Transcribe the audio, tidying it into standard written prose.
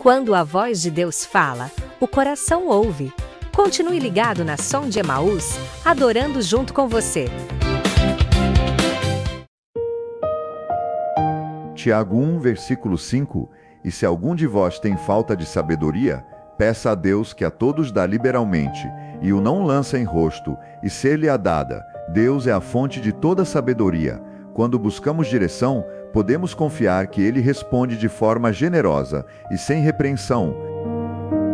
Quando a voz de Deus fala, o coração ouve. Continue ligado na Som de Emaús, adorando junto com você. Tiago 1, versículo 5: E se algum de vós tem falta de sabedoria, peça a Deus que a todos dá liberalmente, e o não lança em rosto, e ser-lhe-á dada. Deus é a fonte de toda sabedoria. Quando buscamos direção, podemos confiar que Ele responde de forma generosa e sem repreensão,